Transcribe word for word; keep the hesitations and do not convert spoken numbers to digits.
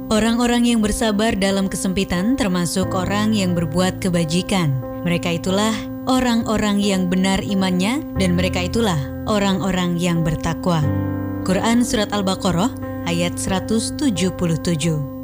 Orang-orang yang bersabar dalam kesempitan termasuk orang yang berbuat kebajikan. Mereka itulah orang-orang yang benar imannya dan mereka itulah orang-orang yang bertakwa. Quran Surat Al-Baqarah ayat seratus tujuh puluh tujuh.